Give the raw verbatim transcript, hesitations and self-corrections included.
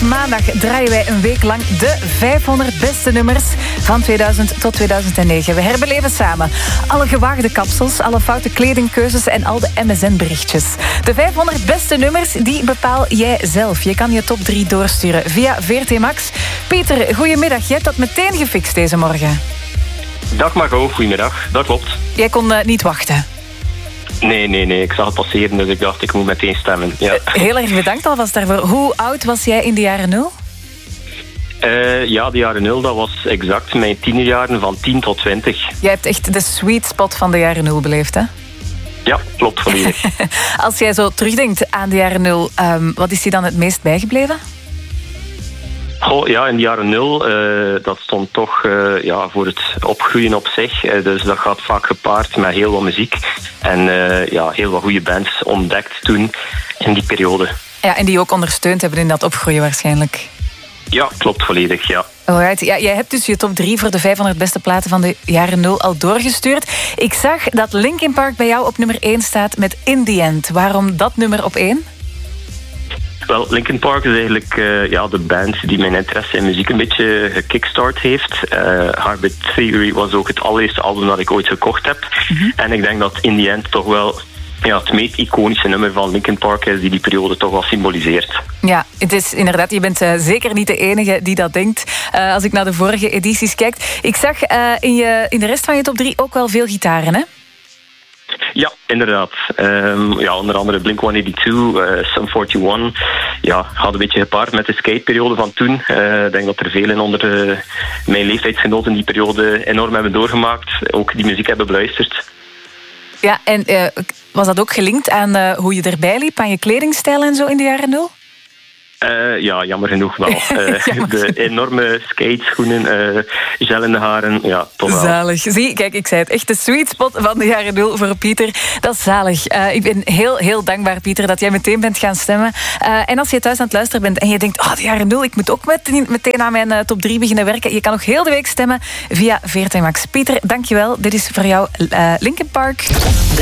maandag draaien wij een week lang de vijfhonderd beste nummers van tweeduizend tot tweeduizend negen. We herbeleven samen alle gewaagde kapsels, alle foute kledingkeuzes en al de M S N-berichtjes. De vijfhonderd beste nummers, die bepaal jij zelf. Je kan je top drie doorsturen via V R T Max. Pieter, goedemiddag. Jij hebt dat meteen gefixt deze morgen. Dag Margot, goedemiddag. Dat klopt. Jij kon uh, niet wachten. Nee, nee, nee. Ik zag het passeren, dus ik dacht ik moet meteen stemmen. Ja. Heel erg bedankt alvast daarvoor. Hoe oud was jij in de jaren nul? Uh, ja, de jaren nul, dat was exact mijn tienerjaren van tien tot twintig. Jij hebt echt de sweet spot van de jaren nul beleefd, hè? Ja, klopt, volledig. Als jij zo terugdenkt aan de jaren nul, um, wat is die dan het meest bijgebleven? Goh, ja, in de jaren nul, uh, dat stond toch uh, ja, voor het opgroeien op zich. Uh, dus dat gaat vaak gepaard met heel wat muziek. En uh, ja, heel wat goede bands ontdekt toen in die periode. Ja, en die ook ondersteund hebben in dat opgroeien waarschijnlijk. Ja, klopt, volledig, ja. Alright. Ja, jij hebt dus je top drie voor de vijfhonderd beste platen van de jaren nul al doorgestuurd. Ik zag dat Linkin Park bij jou op nummer één staat met In The End. Waarom dat nummer op één? Wel, Linkin Park is eigenlijk uh, ja, de band die mijn interesse in muziek een beetje gekickstart heeft. Uh, Hybrid Theory was ook het allereerste album dat ik ooit gekocht heb. Mm-hmm. En ik denk dat In The End toch wel ja, het meest iconische nummer van Linkin Park is die die periode toch wel symboliseert. Ja, het is inderdaad, je bent uh, zeker niet de enige die dat denkt. Uh, als ik naar de vorige edities kijk. Ik zag uh, in, je, in de rest van je top drie ook wel veel gitaren, hè? Ja, inderdaad. Um, ja, onder andere Blink honderdtweeënnegentig, uh, Sum eenenveertig. Ja, had een beetje gepaard met de skateperiode van toen. Uh, ik denk dat er velen onder uh, mijn leeftijdsgenoten die periode enorm hebben doorgemaakt. Ook die muziek hebben beluisterd. Ja, en uh, was dat ook gelinkt aan uh, hoe je erbij liep, aan je kledingstijl en zo in de jaren nul? Uh, ja, jammer genoeg wel. Uh, jammer. De enorme skateschoenen, uh, gel in de haren, ja, toch wel. Zalig. Zie, kijk, ik zei het, echt de sweet spot van de jaren nul voor Pieter. Dat is zalig. Uh, ik ben heel, heel dankbaar, Pieter, dat jij meteen bent gaan stemmen. Uh, en als je thuis aan het luisteren bent en je denkt, oh, de jaren nul, ik moet ook meteen, meteen aan mijn uh, top drie beginnen werken. Je kan nog heel de week stemmen via V R T Max. Pieter, dankjewel. Dit is voor jou uh, Linkin Park.